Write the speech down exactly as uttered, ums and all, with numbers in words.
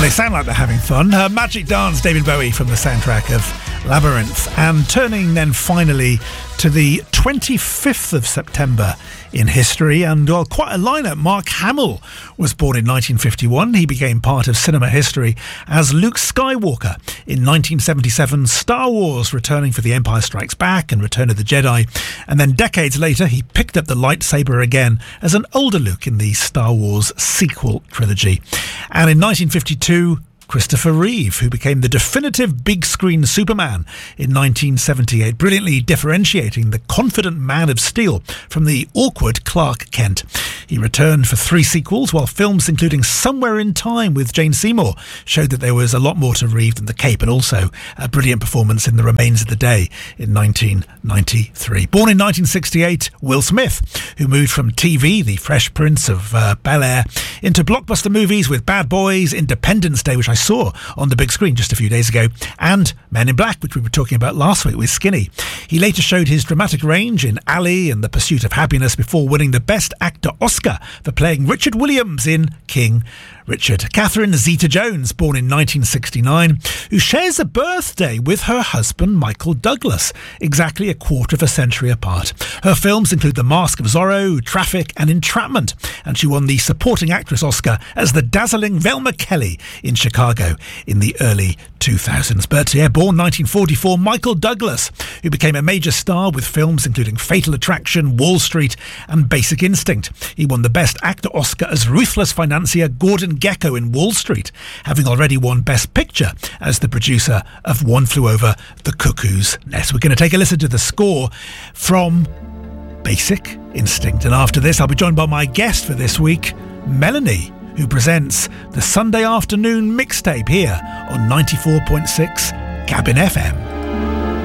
They sound like they're having fun. Uh, Magic Dance, David Bowie from the soundtrack of Labyrinth. And turning then finally to the twenty-fifth of September in history, and well, quite a lineup. Mark Hamill was born in nineteen fifty-one. He became part of cinema history as Luke Skywalker in nineteen seventy-seven, Star Wars returning for The Empire Strikes Back and Return of the Jedi. And then decades later, he picked up the lightsaber again as an older Luke in the Star Wars sequel trilogy. And in nineteen fifty-two, Christopher Reeve, who became the definitive big-screen Superman in nineteen seventy-eight, brilliantly differentiating the confident Man of Steel from the awkward Clark Kent. He returned for three sequels, while films including Somewhere in Time with Jane Seymour showed that there was a lot more to Reeve than the cape, and also a brilliant performance in The Remains of the Day in nineteen ninety-three. Born in nineteen sixty-eight, Will Smith, who moved from T V, The Fresh Prince of uh, Bel-Air, into blockbuster movies with Bad Boys, Independence Day, which I saw on the big screen just a few days ago, and Men in Black, which we were talking about last week with Skinny. He later showed his dramatic range in Ali and The Pursuit of Happiness before winning the Best Actor Oscar for playing Richard Williams in King Richard. Catherine Zeta-Jones, born in nineteen sixty-nine, who shares a birthday with her husband Michael Douglas, exactly a quarter of a century apart. Her films include The Mask of Zorro, Traffic and Entrapment, and she won the Supporting Actress Oscar as the dazzling Velma Kelly in Chicago in the early two thousands. But yeah, born nineteen forty-four, Michael Douglas, who became a major star with films including Fatal Attraction, Wall Street and Basic Instinct. He won the Best Actor Oscar as ruthless financier Gordon Gekko in Wall Street, having already won Best Picture as the producer of One Flew Over the Cuckoo's Nest. We're going to take a listen to the score from Basic Instinct, and after this I'll be joined by my guest for this week, Melanie, who presents the Sunday afternoon mixtape here on ninety-four point six Cabin F M.